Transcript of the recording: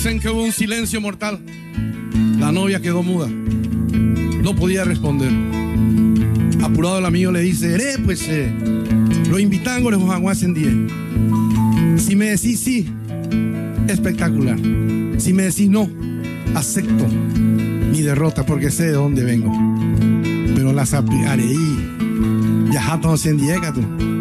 Dicen que hubo un silencio mortal. La novia quedó muda. No podía responder. Apurado el amigo le dice: lo invitan los aguacen 10. Si me decís sí, espectacular. Si me decís no, acepto mi derrota porque sé de dónde vengo. Pero las aplicaré y ya no se endiega tú.